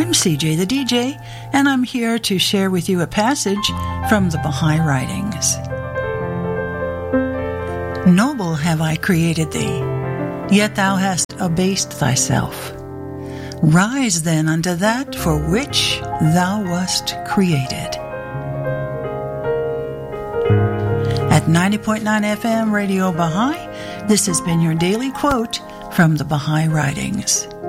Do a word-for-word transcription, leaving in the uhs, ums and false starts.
I'm C J the D J, and I'm here to share with you a passage from the Baha'i Writings. Noble have I created thee, yet thou hast abased thyself. Rise then unto that for which thou wast created. At ninety point nine F M Radio Baha'i, this has been your daily quote from the Baha'i Writings.